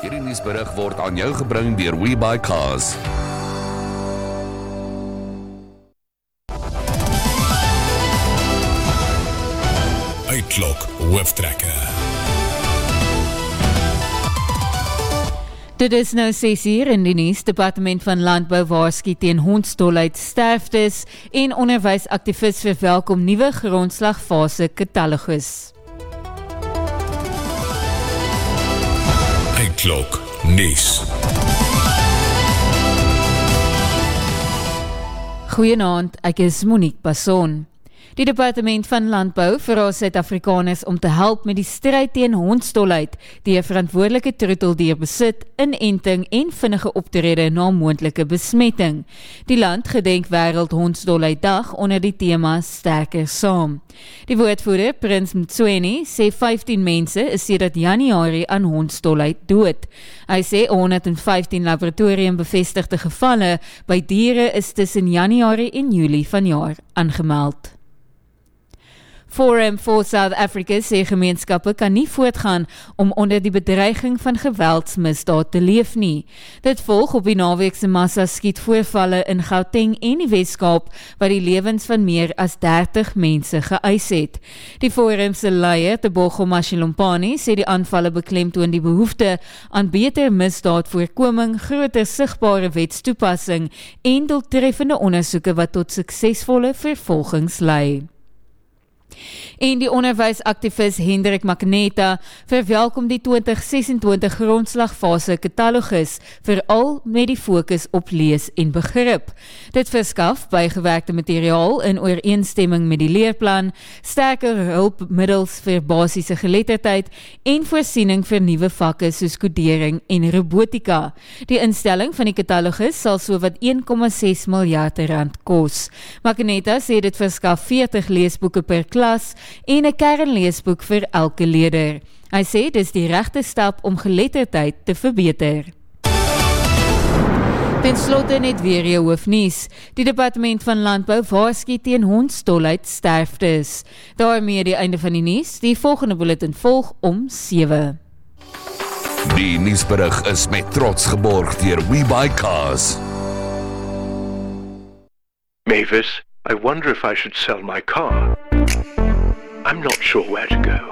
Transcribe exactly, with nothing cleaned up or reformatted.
Hierdie nuusberig word aan jou gebring deur WeBuyCars. Uitklok hooftrekker. Dit is nou ses uur in die nuus. Departement van Landbou waarsku teen hondsdolheid, sterftes en onderwysaktivis verwelkom nuwe grondslagfase katalogus. Uitklok nuus. Goeienaand, ek is Monique Basson. Die Departement van Landbou vra Suid-Afrikaners om te help met die stryd teen hondsdolheid, die 'n verantwoordelike troeteldier-besit, inenting en vinnige optrede na moontlike besmetting. Die land gedenk wêreld hondsdolheid dag onder die tema Sterker Saam. Die woordvoerder, Prins Mtsweni, sê vyftien mense is sedert Januarie aan hondsdolheid dood. Hy sê honderd en vyftien laboratorium bevestigde gevalle by diere is tussen Januarie en Julie vanjaar aangemeld. Forum for South Africa sê gemeenskappe kan nie voortgaan om onder die bedreiging van geweldsmisdaad te leef nie. Dit volg op die naweekse massa skietvoorvalle in Gauteng en die Wes-Kaap wat die lewens van meer as dertig mense geëis het. Die forum se leier, Tebogo Mashilompane, sê die aanvalle beklemtoon die behoefte aan beter misdaadvoorkoming, groter sigbare wetstoepassing en doeltreffende ondersoeke wat tot suksesvolle vervolgings lei. En die onderwysaktivis Hendrik Maknetta verwelkom die twintig sesentwintig grondslagfase katalogus, veral met die fokus op lees en begrip. Dit verskaf bygewerkte materiaal in ooreenstemming met die leerplan, sterker hulpmiddels vir basiese geletterdheid en voorsiening vir nuwe vakke soos kodering en robotika. Die instelling van die katalogus sal sowat een komma ses miljard rand kos. Maknetta sê dit verskaf veertig leesboeke per klas en 'n kernleesboek vir elke leerder. Hy sê dis die regte stap om geletterdheid te verbeter. Ten slotte net weer jou hoofnuus. Die Departement van Landbou waarsku teen hondsdolheid, sterftes. Daarmee die einde van die nuus. Die volgende bulletin volg om sewe. Die nuusberig is met trots geborg deur WeBuyCars. Mavis, I wonder if I should sell my car. I'm not sure where to go.